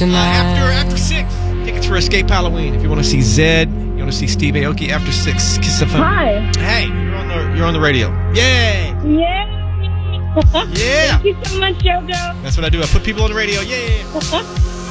tonight. After 6. Tickets for Escape Halloween. If you want to see Zed, you want to see Steve Aoki after 6. Kiss FM. Hi. Hey, you're on the radio. Yay! Yeah. Yeah. Thank you so much, JoJo. That's what I do. I put people on the radio. Yeah.